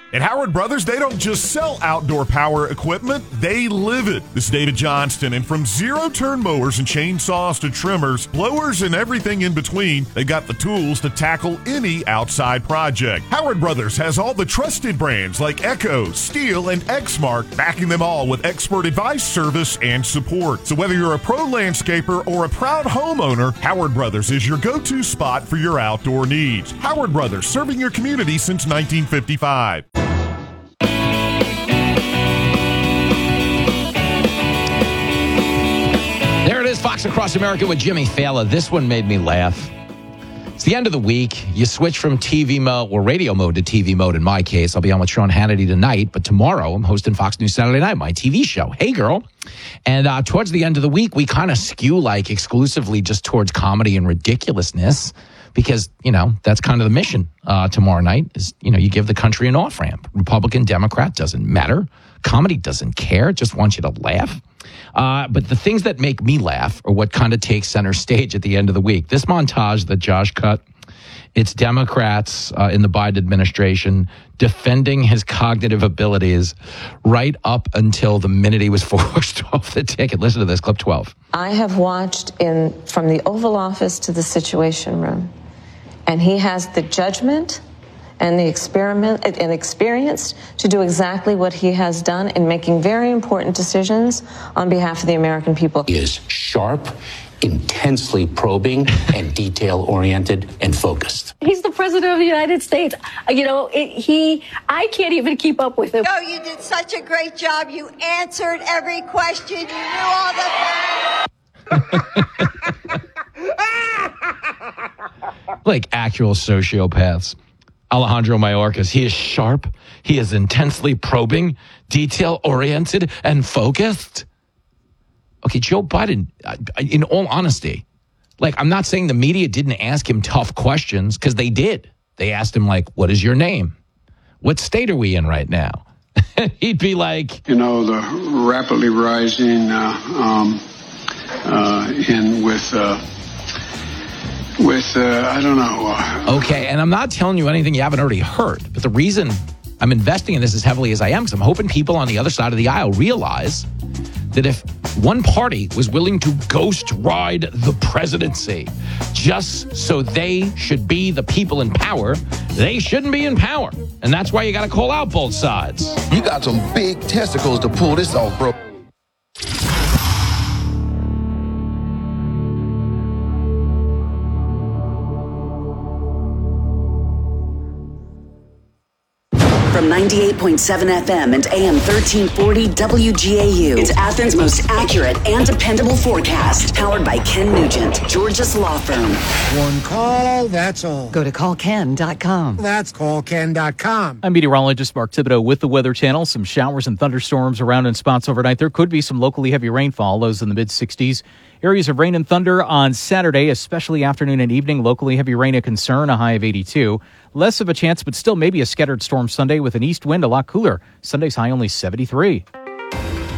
At Howard Brothers, they don't just sell outdoor power equipment, they live it. This is David Johnston, and from zero-turn mowers and chainsaws to trimmers, blowers, and everything in between, they got the tools to tackle any outside project. Howard Brothers has all the trusted brands like Echo, Steel, and Exmark, backing them all with expert advice, service, and support. So whether you're a pro landscaper or a proud homeowner, Howard Brothers is your go-to spot for your outdoor needs. Howard Brothers, serving your community since 1955. There it is, Fox Across America with Jimmy Fallon. This one made me laugh. It's the end of the week. You switch from TV mode, or radio mode to TV mode in my case. I'll be on with Sean Hannity tonight, but tomorrow I'm hosting Fox News Saturday Night, my TV show. Hey, girl. And towards the end of the week, we kind of skew like exclusively just towards comedy and ridiculousness because, you know, that's kind of the mission tomorrow night is, you know, you give the country an off-ramp. Republican, Democrat, doesn't matter. Comedy doesn't care, just wants you to laugh. But the things that make me laugh are what kind of takes center stage at the end of the week. This montage that Josh cut, it's Democrats in the Biden administration defending his cognitive abilities right up until the minute he was forced off the ticket. Listen to this, clip 12. I have watched from the Oval Office to the Situation Room, and he has the judgment and the experience to do exactly what he has done in making very important decisions on behalf of the American people. He is sharp, intensely probing, and detail-oriented and focused. He's the president of the United States. You know, I can't even keep up with him. Oh, you did such a great job. You answered every question. You knew all the facts. Like actual sociopaths. Alejandro Mayorkas, he is sharp, he is intensely probing, detail-oriented, and focused. Okay, Joe Biden, in all honesty, like, I'm not saying the media didn't ask him tough questions, because they did. They asked him, like, what is your name? What state are we in right now? He'd be like... You know, the rapidly rising I don't know. Okay, and I'm not telling you anything you haven't already heard, but the reason I'm investing in this as heavily as I am, because I'm hoping people on the other side of the aisle realize that if one party was willing to ghost ride the presidency just so they should be the people in power, they shouldn't be in power. And that's why you got to call out both sides. You got some big testicles to pull this off, bro. From 98.7 FM and AM 1340 WGAU. It's Athens' most accurate and dependable forecast. Powered by Ken Nugent, Georgia's law firm. One call, that's all. Go to callken.com. That's callken.com. I'm meteorologist Mark Thibodeau with the Weather Channel. Some showers and thunderstorms around in spots overnight. There could be some locally heavy rainfall, lows in the mid-60s. Areas of rain and thunder on Saturday, especially afternoon and evening. Locally heavy rain a concern, a high of 82. Less of a chance, but still maybe a scattered storm Sunday with an east wind, a lot cooler. Sunday's high only 73.